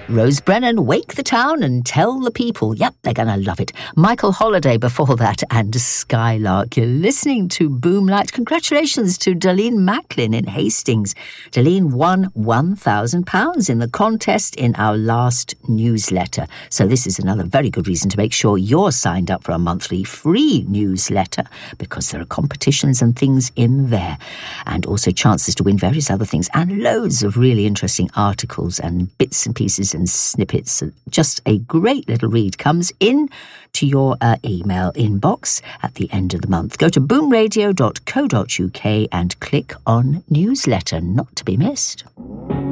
Rose Brennan, Wake the Town and Tell the People. Yep, they're going to love it. Michael Holiday before that and Skylark. You're listening to Boomlight. Congratulations to Darlene Macklin in Hastings. Darlene won £1,000 in the contest in our last newsletter. So this is another very good reason to make sure you're signed up for a monthly free newsletter, because there are competitions and things in there, and also chances to win various other things and loads of really interesting articles and bits and pieces and snippets. Just a great little read comes in to your email inbox at the end of the month. Go to boomradio.co.uk and click on newsletter, not to be missed.